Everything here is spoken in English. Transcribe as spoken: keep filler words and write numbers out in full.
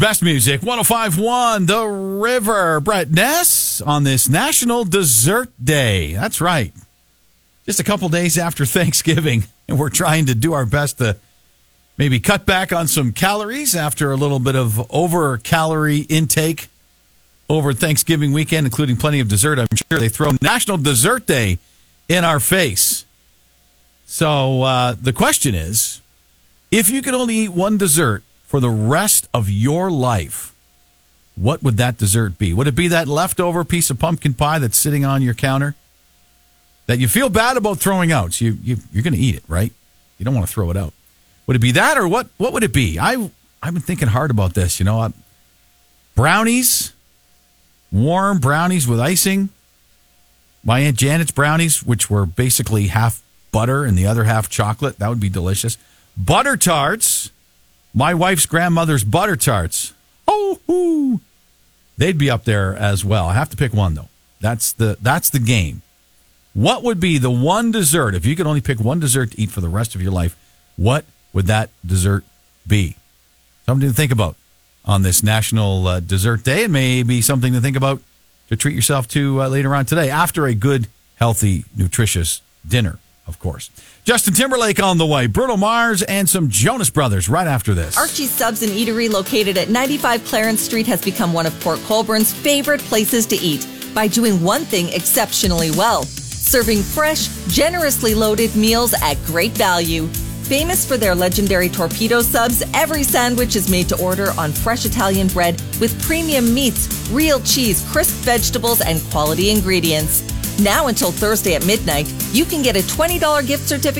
Best music, one oh five point one, The River. Brett Ness on this National Dessert Day. That's right. Just a couple days after Thanksgiving, and we're trying to do our best to maybe cut back on some calories after a little bit of over-calorie intake over Thanksgiving weekend, including plenty of dessert. I'm sure they throw National Dessert Day in our face. So uh, the question is, if you could only eat one dessert for the rest of your life, what would that dessert be? Would it be that leftover piece of pumpkin pie that's sitting on your counter that you feel bad about throwing out? So you, you, you're going to eat it, right? You don't want to throw it out. Would it be that, or what What would it be? I, I've been thinking hard about this. You know, uh, brownies, warm brownies with icing. My Aunt Janet's brownies, which were basically half butter and the other half chocolate. That would be delicious. Butter tarts. My wife's grandmother's butter tarts. Oh, hoo. They'd be up there as well. I have to pick one, though. That's the that's the game. What would be the one dessert, if you could only pick one dessert to eat for the rest of your life, what would that dessert be? Something to think about on this National uh, Dessert Day, and maybe something to think about to treat yourself to uh, later on today after a good, healthy, nutritious dinner, of course. Justin Timberlake on the way, Bruno Mars, and some Jonas Brothers right after this. Archie's Subs and Eatery, located at ninety-five Clarence Street, has become one of Port Colborne's favorite places to eat by doing one thing exceptionally well: serving fresh, generously loaded meals at great value. Famous for their legendary torpedo subs, every sandwich is made to order on fresh Italian bread with premium meats, real cheese, crisp vegetables, and quality ingredients. Now until Thursday at midnight, you can get a twenty dollars gift certificate